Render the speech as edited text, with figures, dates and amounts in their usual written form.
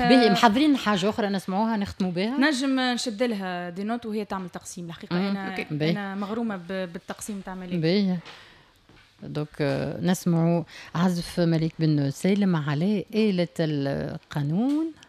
باهي محضرين حاجه اخرى نسمعوها نختموا بها. نجم نشد لها دي نوت وهي تعمل تقسيم الحقيقه. انا مغرومه بالتقسيم تاع ملك. باهي دوك نسمعوا عزف ملك بن سالم على آلة القانون.